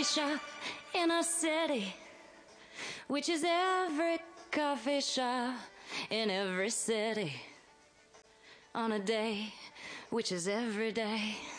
shop in our city, which is every coffee shop in every city, on a day which is every day.